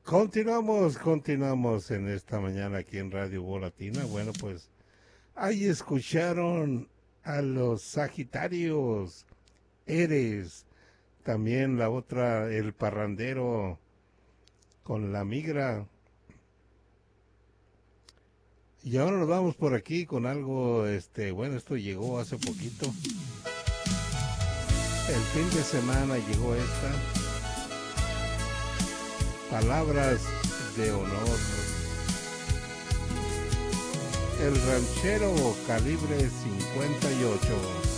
Continuamos en esta mañana aquí en Radio Voz Latina. Bueno, pues ahí escucharon a los Sagitarios, Eres, también la otra, El Parrandero con La Migra. Y ahora nos vamos por aquí con algo, bueno, esto llegó hace poquito. El fin de semana llegó esta. Palabras de honor. El ranchero calibre 58.